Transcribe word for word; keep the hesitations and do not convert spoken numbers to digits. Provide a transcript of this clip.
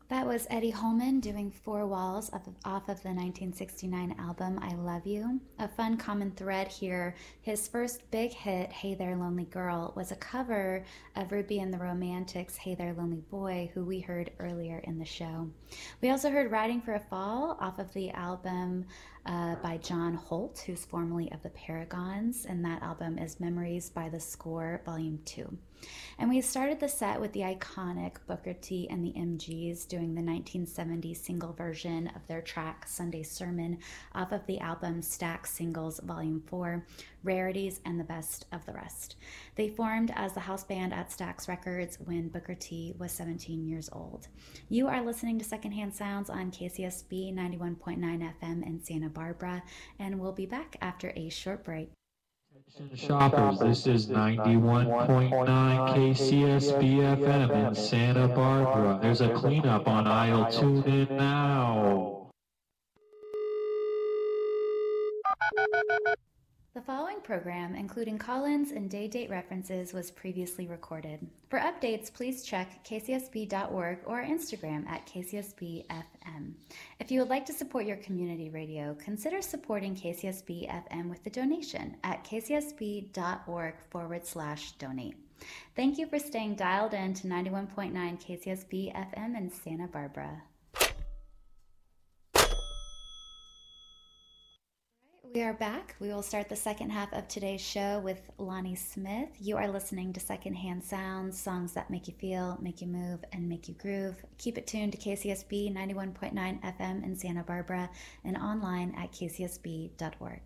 That was Eddie Holman doing Four Walls off of, off of the nineteen sixty-nine album I Love You. A fun common thread here, his first big hit, Hey There Lonely Girl, was a cover of Ruby and the Romantics' Hey There Lonely Boy, who we heard earlier in the show. We also heard Riding for a Fall off of the album uh, by John Holt, who's formerly of the Paragons, and that album is Memories by the Score, Volume two. And we started the set with the iconic Booker T and the M Gs doing the nineteen seventy single version of their track Sunday Sermon off of the album Stax Singles Volume four, Rarities and the Best of the Rest. They formed as the house band at Stax Records when Booker T was seventeen years old. You are listening to Secondhand Sounds on K C S B ninety-one point nine F M in Santa Barbara, and we'll be back after a short break. Shoppers, this is ninety-one point nine K C S B F M in Santa Barbara. There's a cleanup on aisle. Tune in now. The following program, including call-ins and day-date references, was previously recorded. For updates, please check k c s b dot org or Instagram at K C S B F M. If you would like to support your community radio, consider supporting K C S B F M with a donation at k c s b dot org forward slash donate. Thank you for staying dialed in to ninety-one point nine K C S B F M in Santa Barbara. We are back. We will start the second half of today's show with Lonnie Smith. You are listening to Secondhand Sounds, songs that make you feel, make you move, and make you groove. Keep it tuned to K C S B ninety-one point nine F M in Santa Barbara and online at k c s b dot org.